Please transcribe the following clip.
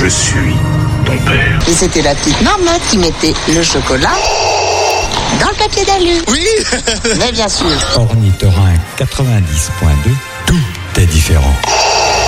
Je suis ton père. Et c'était la petite marmotte qui mettait le chocolat dans le papier d'alu. Oui. Mais bien sûr. Ornithorynque 90.2, tout est différent.